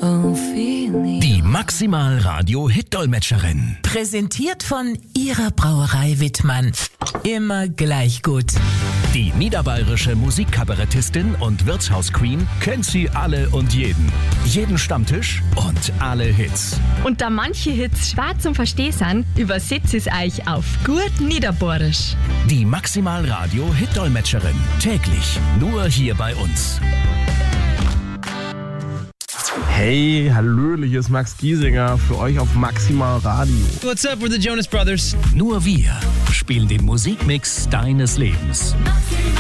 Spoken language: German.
Die Maximal Radio Hit-Dolmetscherin. Präsentiert von Ihrer Brauerei Wittmann. Immer gleich gut. Die niederbayerische Musikkabarettistin und Wirtshausqueen kennt sie alle und jeden. Jeden Stammtisch und alle Hits. Und da manche Hits schwer zum Verstehen sind, übersetzt es euch auf gut Niederbayerisch. Die Maximal Radio Hit-Dolmetscherin. Täglich nur hier bei uns. Hey, hallöle, hier ist Max Giesinger für euch auf Maximal Radio. What's up, we're the Jonas Brothers. Nur wir spielen den Musikmix deines Lebens.